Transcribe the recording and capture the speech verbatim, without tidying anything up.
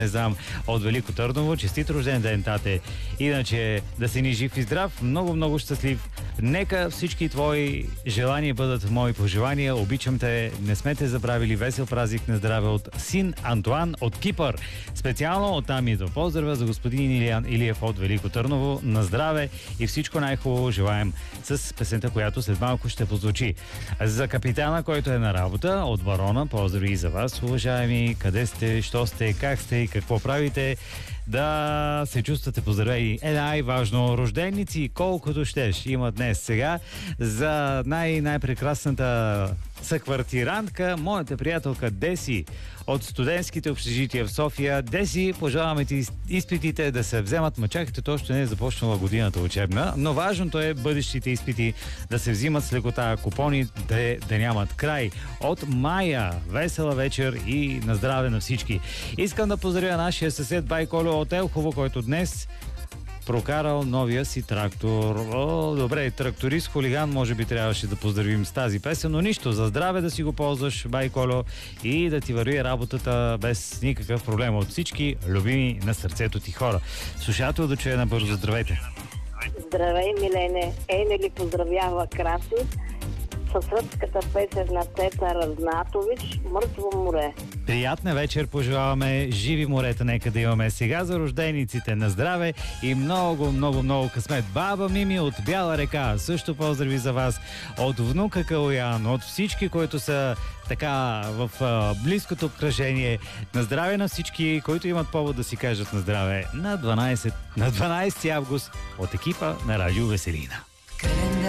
Не знам, от Велико Търново. Честит рожден ден, тате. Иначе да си ни жив и здрав, много-много щастлив. Нека всички твои желания бъдат мои пожелания. Обичам те, не сме те забравили. Весел празник на здраве от син Антуан от Кипър. Специално от там идва поздрава за господин Илиян Илиев от Велико Търново. На здраве и всичко най-хубаво желаем с песента, която след малко ще позвучи. За капитана, който е на работа, от Барона, поздрави и за вас, уважаеми. Къде сте, що сте, как сте и какво правите? Да се чувствате поздравени. Е, най-важно, рожденици, колкото щеш, има днес сега за най- най-прекрасната съквартирантка, моята приятелка Деси от студентските общежития в София. Деси, пожелаваме ти изпитите да се вземат, ма чакайте, то още не е започнала годината учебна, но важното е бъдещите изпити да се взимат с лекота, купони да, да нямат край. От Майя, весела вечер и на здраве на всички. Искам да поздравя нашия съсед Байколо от Елхово, който днес прокарал новия си трактор. О, добре, тракторист, хулиган, може би трябваше да поздравим с тази песен, но нищо, за здраве да си го ползваш, Байколо, и да ти върви работата без никакъв проблем от всички любими на сърцето ти хора. Слушател да чуе набързо, здравейте! Здравей, Милене! Ени ли поздравява Краси със сръбската песен на Цецар Разнатович "Мъртво море". Приятна вечер пожелаваме, живи морета нека да имаме сега за рождениците, на здраве и много, много, много късмет. Баба Мими от Бяла река също поздрави за вас, от внука Калоян, от всички, които са така в а, близкото обкръжение. На здраве на всички, които имат повод да си кажат на здраве на дванайсети август от екипа на Радио Веселина.